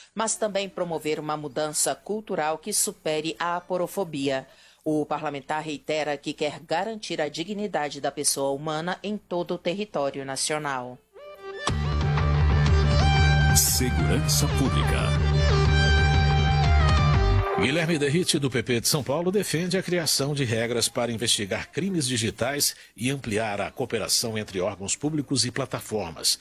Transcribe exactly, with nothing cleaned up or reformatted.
mas também promover uma mudança cultural que supere a aporofobia. O parlamentar reitera que quer garantir a dignidade da pessoa humana em todo o território nacional. Segurança Pública. Guilherme Derrite, do P P de São Paulo, defende a criação de regras para investigar crimes digitais e ampliar a cooperação entre órgãos públicos e plataformas.